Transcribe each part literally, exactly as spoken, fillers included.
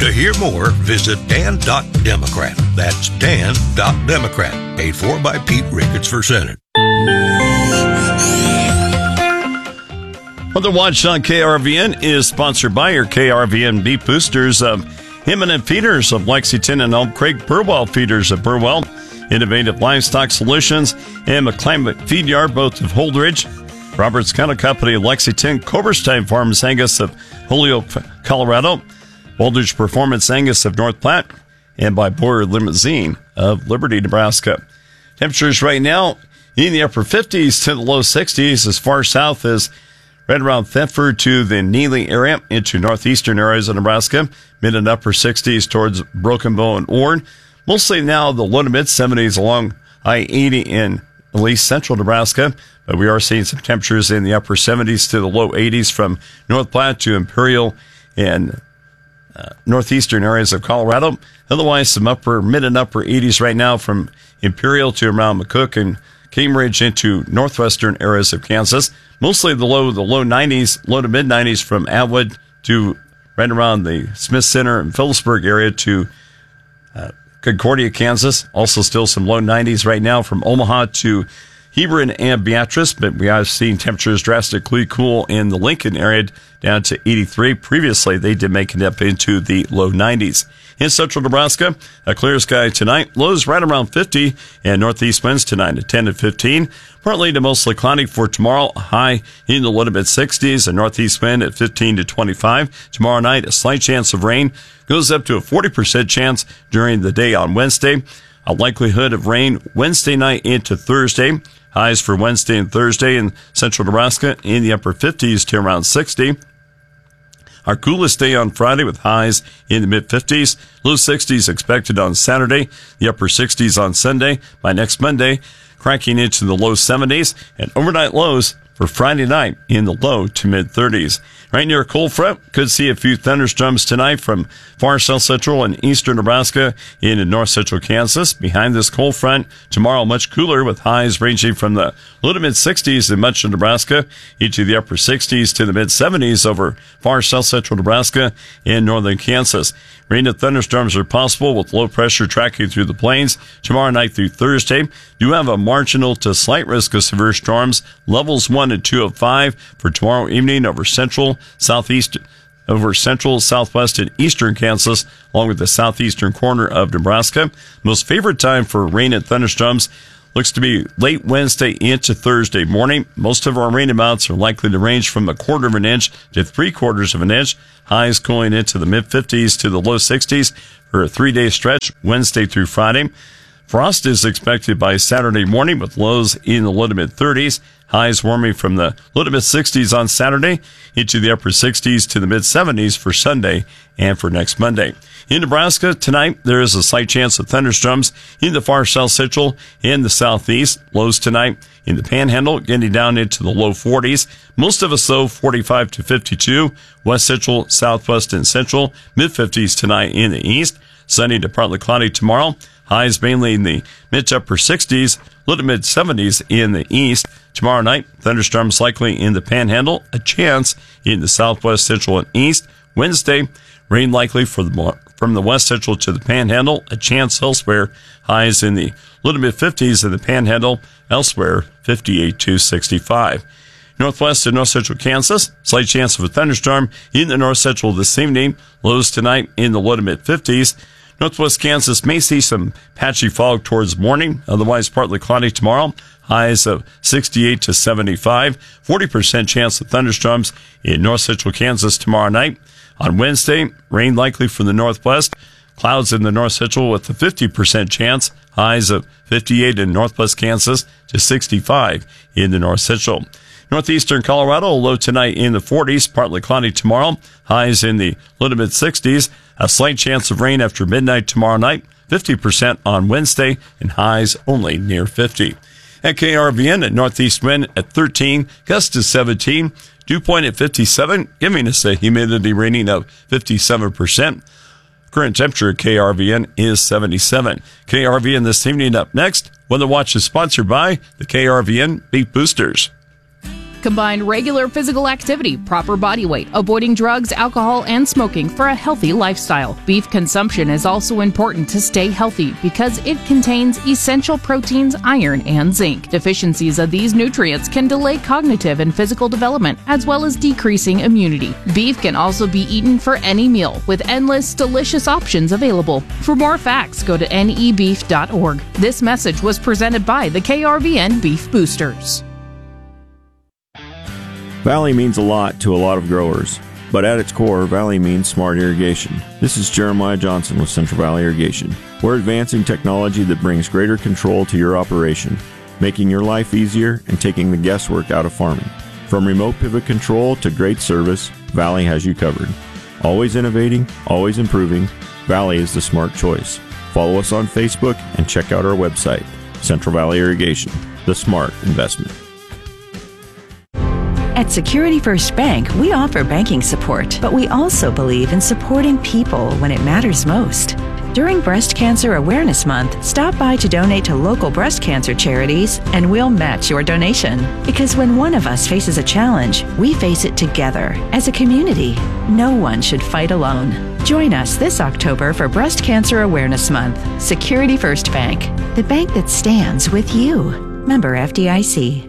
To hear more, visit dan dot democrat. That's dan dot democrat. Paid for by Pete Ricketts for Senate. Weather Watch on K R V N is sponsored by your K R V N beef boosters of Himman Feeders of Lexington and Elm Creek, Burwell Feeders of Burwell, Innovative Livestock Solutions, and McClimate Feed Yard, both of Holdridge, Roberts Kennel Company of Lexington, Coberstein Farms Angus of Holyoke, Colorado, Holdridge Performance Angus of North Platte, and by Boyer Limousine of Liberty, Nebraska. Temperatures right now in the upper fifties to the low sixties, as far south as right around Thetford to the Neely area into northeastern areas of Nebraska. Mid and upper sixties towards Broken Bow and Ord. Mostly now the low to mid seventies along I eighty in at least central Nebraska. But we are seeing some temperatures in the upper seventies to the low eighties from North Platte to Imperial and uh, northeastern areas of Colorado. Otherwise, some upper, mid and upper eighties right now from Imperial to around McCook and Cambridge into northwestern areas of Kansas. Mostly the low, the low nineties, low to mid nineties from Atwood to right around the Smith Center and Phillipsburg area to uh, Concordia, Kansas. Also still some low nineties right now from Omaha to Hebron and Beatrice, but we have seen temperatures drastically cool in the Lincoln area down to eighty-three. Previously, they did make it up into the low nineties. In central Nebraska, a clear sky tonight. Lows right around fifty, and northeast winds tonight at ten to fifteen. Partly to mostly cloudy for tomorrow. High in the low to mid sixties, and northeast wind at fifteen to twenty-five. Tomorrow night, a slight chance of rain. Goes up to a forty percent chance during the day on Wednesday. A likelihood of rain Wednesday night into Thursday. Highs for Wednesday and Thursday in central Nebraska in the upper fifties to around sixty. Our coolest day on Friday with highs in the mid-fifties. Low sixties expected on Saturday. The upper sixties on Sunday. By next Monday, cracking into the low seventies. And overnight lows for Friday night in the low to mid-thirties. Right near a cold front, could see a few thunderstorms tonight from far south central and eastern Nebraska into north central Kansas. Behind this cold front, tomorrow much cooler with highs ranging from the low to mid-sixties in much of Nebraska, into the upper sixties to the mid-seventies over far south central Nebraska and northern Kansas. Rain and thunderstorms are possible with low pressure tracking through the plains tomorrow night through Thursday. Do have a marginal to slight risk of severe storms, levels one and two of five for tomorrow evening over central, southeast, over central, southwest, and eastern Kansas, along with the southeastern corner of Nebraska. Most favorite time for rain and thunderstorms looks to be late Wednesday into Thursday morning. Most of our rain amounts are likely to range from a quarter of an inch to three quarters of an inch. Highs cooling into the mid-fifties to the low sixties for a three-day stretch, Wednesday through Friday. Frost is expected by Saturday morning with lows in the low to mid-thirties. Highs warming from the low to mid-sixties on Saturday into the upper sixties to the mid-seventies for Sunday and for next Monday. In Nebraska, tonight, there is a slight chance of thunderstorms in the far south central and the southeast. Lows tonight in the Panhandle, getting down into the low forties. Most of us, though, forty-five to fifty-two. West central, southwest, and central. mid-fifties tonight in the east. Sunny to partly cloudy tomorrow. Highs mainly in the mid to upper sixties, low to mid seventies in the east. Tomorrow night, thunderstorms likely in the Panhandle, a chance in the southwest, central, and east. Wednesday, rain likely for the, from the west central to the Panhandle, a chance elsewhere. Highs in the low to mid fifties in the Panhandle, elsewhere fifty-eight to sixty-five. Northwest and north central Kansas, slight chance of a thunderstorm in the north central this evening. Lows tonight in the low to mid fifties. Northwest Kansas may see some patchy fog towards morning, otherwise partly cloudy tomorrow. Highs of sixty-eight to seventy-five. forty percent chance of thunderstorms in north central Kansas tomorrow night. On Wednesday, rain likely from the northwest. Clouds in the north central with a fifty percent chance. Highs of fifty-eight in northwest Kansas to sixty-five in the north central. Northeastern Colorado, low tonight in the forties, partly cloudy tomorrow. Highs in the low to mid sixties. A slight chance of rain after midnight tomorrow night. fifty percent on Wednesday, and highs only near fifty. At K R V N, at northeast wind at thirteen, gust to seventeen. Dew point at fifty-seven, giving us a humidity rating of fifty-seven percent. Current temperature at K R V N is seventy-seven. K R V N this evening up next. Weather Watch is sponsored by the K R V N Beef Boosters. Combine regular physical activity, proper body weight, avoiding drugs, alcohol, and smoking for a healthy lifestyle. Beef consumption is also important to stay healthy because it contains essential proteins, iron, and zinc. Deficiencies of these nutrients can delay cognitive and physical development, as well as decreasing immunity. Beef can also be eaten for any meal, with endless, delicious options available. For more facts, go to N E beef dot org. This message was presented by the K R V N Beef Boosters. Valley means a lot to a lot of growers, but at its core, Valley means smart irrigation. This is Jeremiah Johnson with Central Valley Irrigation. We're advancing technology that brings greater control to your operation, making your life easier and taking the guesswork out of farming. From remote pivot control to great service, Valley has you covered. Always innovating, always improving, Valley is the smart choice. Follow us on Facebook and check out our website, Central Valley Irrigation, the smart investment. At Security First Bank, we offer banking support, but we also believe in supporting people when it matters most. During Breast Cancer Awareness Month, stop by to donate to local breast cancer charities, and we'll match your donation. Because when one of us faces a challenge, we face it together as a community. No one should fight alone. Join us this October for Breast Cancer Awareness Month. Security First Bank, the bank that stands with you. Member F D I C.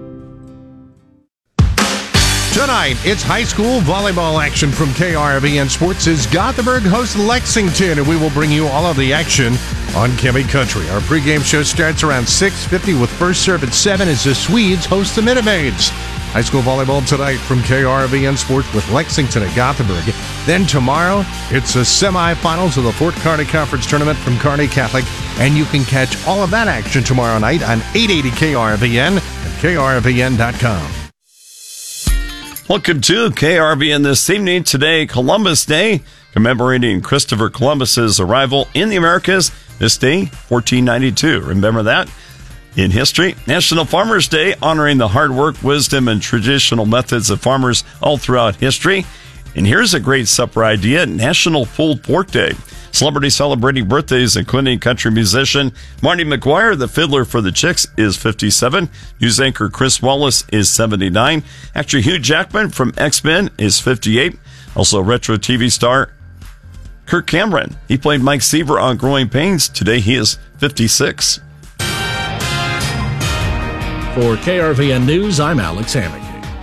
Tonight, it's high school volleyball action from K R V N Sports as Gothenburg hosts Lexington, and we will bring you all of the action on Kemi Country. Our pregame show starts around six fifty with first serve at seven as the Swedes host the Minute Maids. High school volleyball tonight from K R V N Sports with Lexington at Gothenburg. Then tomorrow, it's the semifinals of the Fort Kearny Conference Tournament from Kearny Catholic, and you can catch all of that action tomorrow night on eight eighty K R V N and K R V N dot com. Welcome to K R V N this evening. Today, Columbus Day, commemorating Christopher Columbus's arrival in the Americas. This day, fourteen ninety-two. Remember that? In history, National Farmers Day, honoring the hard work, wisdom, and traditional methods of farmers all throughout history. And here's a great supper idea, National Pulled Pork Day. Celebrity celebrating birthdays, including country musician Marty McGuire, the fiddler for the Chicks, is fifty-seven. News anchor Chris Wallace is seventy-nine. Actor Hugh Jackman from X-Men is fifty-eight. Also retro T V star Kirk Cameron. He played Mike Seaver on Growing Pains. Today he is fifty-six. For K R V N News, I'm Alex Hammock.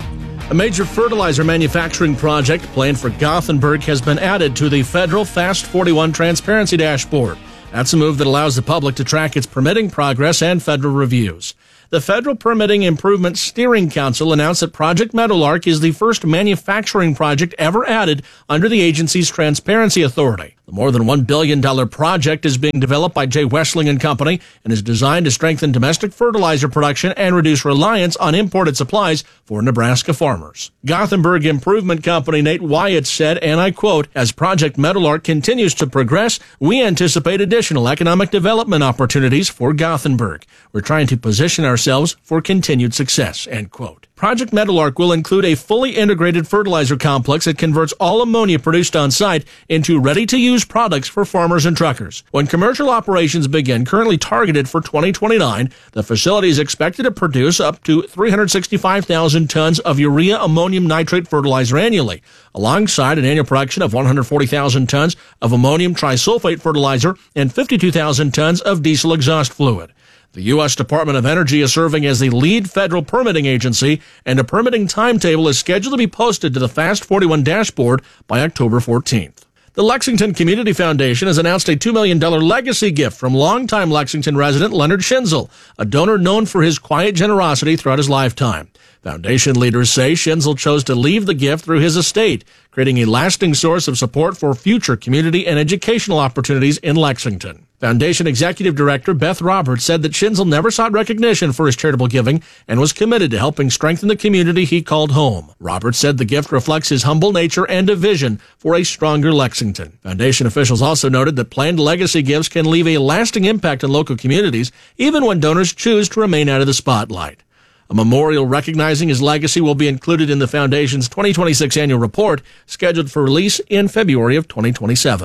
A major fertilizer manufacturing project planned for Gothenburg has been added to the federal Fast forty-one Transparency Dashboard. That's a move that allows the public to track its permitting progress and federal reviews. The Federal Permitting Improvement Steering Council announced that Project Meadowlark is the first manufacturing project ever added under the agency's Transparency Authority. The more than one billion dollars project is being developed by Jay Wessling and Company and is designed to strengthen domestic fertilizer production and reduce reliance on imported supplies for Nebraska farmers. Gothenburg Improvement Company Nate Wyatt said, and I quote, "As Project Meadowlark continues to progress, we anticipate additional economic development opportunities for Gothenburg. We're trying to position ourselves for continued success," end quote. Project Meadowlark will include a fully integrated fertilizer complex that converts all ammonia produced on site into ready-to-use products for farmers and truckers. When commercial operations begin, currently targeted for twenty twenty-nine, the facility is expected to produce up to three hundred sixty-five thousand tons of urea ammonium nitrate fertilizer annually, alongside an annual production of one hundred forty thousand tons of ammonium trisulfate fertilizer and fifty-two thousand tons of diesel exhaust fluid. The U S Department of Energy is serving as the lead federal permitting agency, and a permitting timetable is scheduled to be posted to the Fast forty-one dashboard by October fourteenth. The Lexington Community Foundation has announced a two million dollars legacy gift from longtime Lexington resident Leonard Schinzel, a donor known for his quiet generosity throughout his lifetime. Foundation leaders say Schinzel chose to leave the gift through his estate, creating a lasting source of support for future community and educational opportunities in Lexington. Foundation Executive Director Beth Roberts said that Schinzel never sought recognition for his charitable giving and was committed to helping strengthen the community he called home. Roberts said the gift reflects his humble nature and a vision for a stronger Lexington. Foundation officials also noted that planned legacy gifts can leave a lasting impact on local communities, even when donors choose to remain out of the spotlight. A memorial recognizing his legacy will be included in the Foundation's twenty twenty-six annual report, scheduled for release in February of twenty twenty-seven.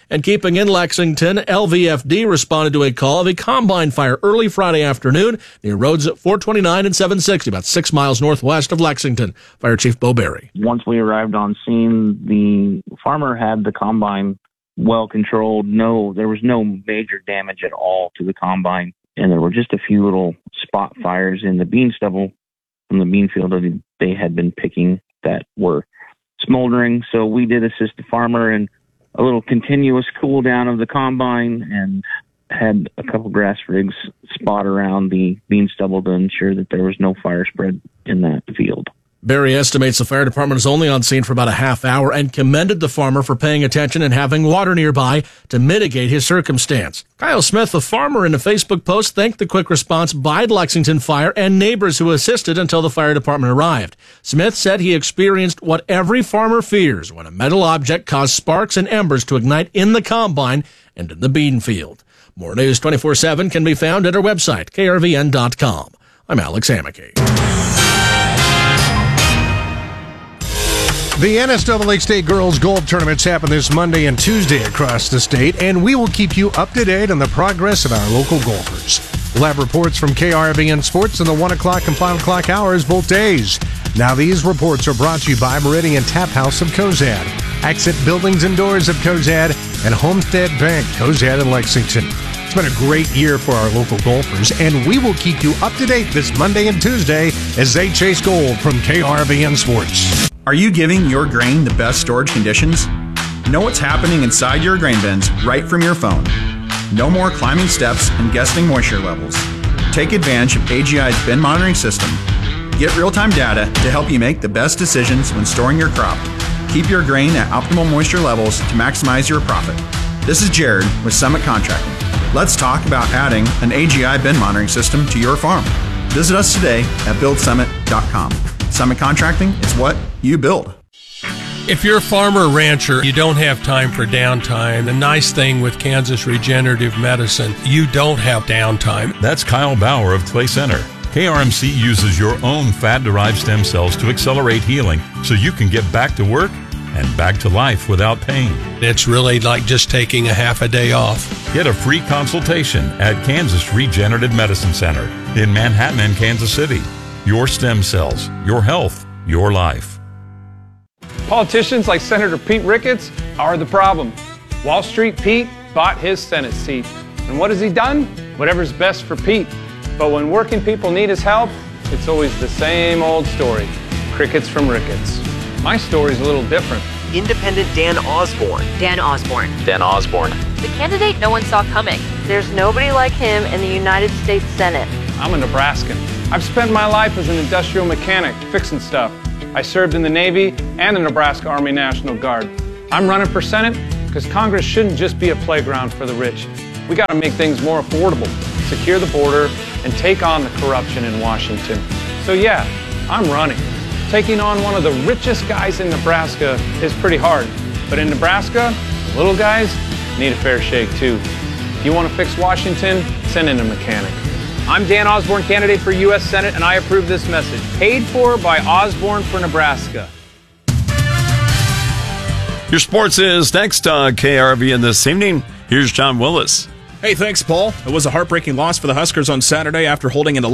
And keeping in Lexington, L V F D responded to a call of a combine fire early Friday afternoon near roads four twenty-nine and seven sixty, about six miles northwest of Lexington. Fire Chief Bo Berry. Once we arrived on scene, the farmer had the combine well controlled. No, there was no major damage at all to the combine. And there were just a few little spot fires in the bean stubble from the bean field that they had been picking that were smoldering. So we did assist the farmer in a little continuous cool down of the combine and had a couple grass rigs spot around the bean stubble to ensure that there was no fire spread in that field. Berry estimates the fire department is only on scene for about a half hour and commended the farmer for paying attention and having water nearby to mitigate his circumstance. Kyle Smith, the farmer, in a Facebook post, thanked the quick response by Lexington Fire and neighbors who assisted until the fire department arrived. Smith said he experienced what every farmer fears when a metal object caused sparks and embers to ignite in the combine and in the bean field. More News twenty-four seven can be found at our website, K R V N dot com. I'm Alex Hammack. The N S double A State Girls Golf Tournaments happen this Monday and Tuesday across the state, and we will keep you up to date on the progress of our local golfers. We'll have reports from K R V N Sports in the one o'clock and five o'clock hours both days. Now these reports are brought to you by Meridian Tap House of Cozad, Exit Buildings and Doors of Cozad, and Homestead Bank, Cozad and Lexington. It's been a great year for our local golfers, and we will keep you up to date this Monday and Tuesday as they chase gold from K R V N Sports. Are you giving your grain the best storage conditions? Know what's happening inside your grain bins right from your phone. No more climbing steps and guessing moisture levels. Take advantage of A G I's bin monitoring system. Get real-time data to help you make the best decisions when storing your crop. Keep your grain at optimal moisture levels to maximize your profit. This is Jared with Summit Contracting. Let's talk about adding an A G I bin monitoring system to your farm. Visit us today at build summit dot com. Summit Contracting is what you build. If you're a farmer or rancher, you don't have time for downtime. The nice thing with Kansas Regenerative Medicine, you don't have downtime. That's Kyle Bauer of Clay Center. K R M C uses your own fat-derived stem cells to accelerate healing so you can get back to work and back to life without pain. It's really like just taking a half a day off. Get a free consultation at Kansas Regenerative Medicine Center in Manhattan and Kansas City. Your stem cells, your health, your life. Politicians like Senator Pete Ricketts are the problem. Wall Street Pete bought his Senate seat. And what has he done? Whatever's best for Pete. But when working people need his help, it's always the same old story. Crickets from Ricketts. My story's a little different. Independent Dan Osborne. Dan Osborne. Dan Osborne. The candidate no one saw coming. There's nobody like him in the United States Senate. I'm a Nebraskan. I've spent my life as an industrial mechanic, fixing stuff. I served in the Navy and the Nebraska Army National Guard. I'm running for Senate because Congress shouldn't just be a playground for the rich. We got to make things more affordable, secure the border, and take on the corruption in Washington. So yeah, I'm running. Taking on one of the richest guys in Nebraska is pretty hard. But in Nebraska, the little guys need a fair shake too. If you want to fix Washington, send in a mechanic. I'm Dan Osborne, candidate for U S Senate, and I approve this message. Paid for by Osborne for Nebraska. Your sports is next on K R V N this evening. Here's John Willis. Hey, thanks, Paul. It was a heartbreaking loss for the Huskers on Saturday after holding an